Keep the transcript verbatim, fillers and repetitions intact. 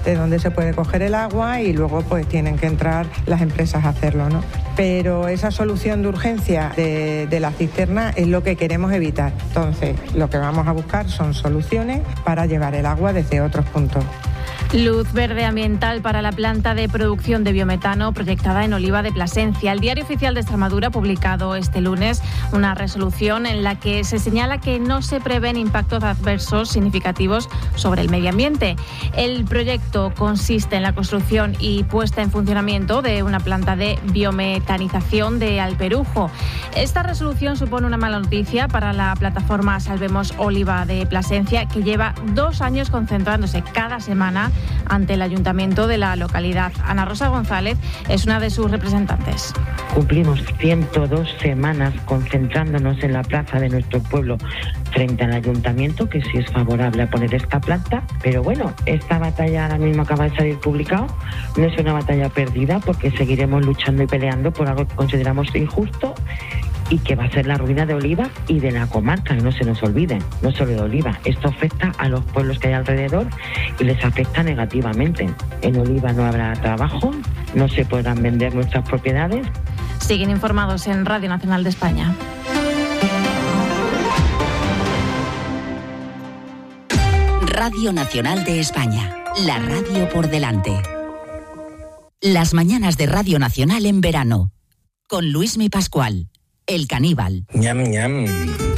de dónde se puede coger el agua y luego pues tienen que entrar las empresas a hacerlo, ¿no? Pero esa solución de urgencia de, de la cisterna es lo que queremos evitar. Entonces, lo que vamos a buscar son soluciones para llevar el agua desde otros puntos. Luz verde ambiental para la planta de producción de biometano proyectada en Oliva de Plasencia. El Diario Oficial de Extremadura ha publicado este lunes una resolución en la que se señala que no se prevén impactos adversos significativos sobre el medio ambiente. El proyecto consiste en la construcción y puesta en funcionamiento de una planta de biometanización de Alperujo. Esta resolución supone una mala noticia para la plataforma Salvemos Oliva de Plasencia, que lleva dos años concentrándose cada semana ante el ayuntamiento de la localidad. Ana Rosa González es una de sus representantes. Cumplimos ciento dos semanas concentrándonos en la plaza de nuestro pueblo frente al ayuntamiento, que sí es favorable a poner esta planta, pero bueno, esta batalla ahora mismo acaba de salir publicado, no es una batalla perdida porque seguiremos luchando y peleando por algo que consideramos injusto y que va a ser la ruina de Oliva y de la comarca, no se nos olvide, no solo de Oliva. Esto afecta a los pueblos que hay alrededor y les afecta negativamente. En Oliva no habrá trabajo, no se podrán vender nuestras propiedades. Siguen informados en Radio Nacional de España. Radio Nacional de España, la radio por delante. Las mañanas de Radio Nacional en verano, con Luismi Pascual. El caníbal. Ñam, ñam.